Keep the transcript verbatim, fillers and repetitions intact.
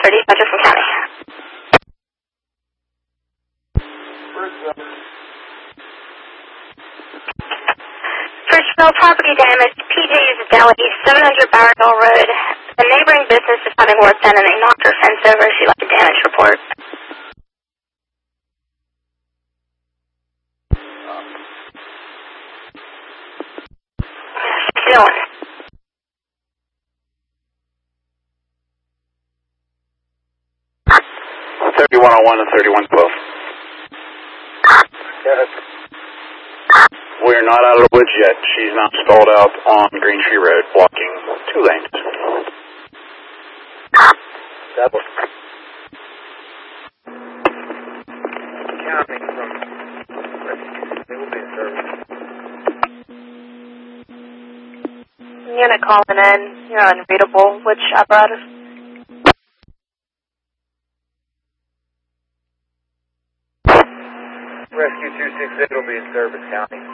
thirty, Jefferson County. For small property damage, P J's Deli, seven hundred Barrel Road. The neighboring business is having work done and they knocked her fence over. She'd like a damage report. She's doing. thirty-one oh one and thirty-one twelve. We're not out of the woods yet. She's now stalled out on Green Tree Road, blocking two lanes. Double. Counting from they will be in service. Unit calling in. You're unreadable. Which apparatus? Rescue two six eight will be in service, County.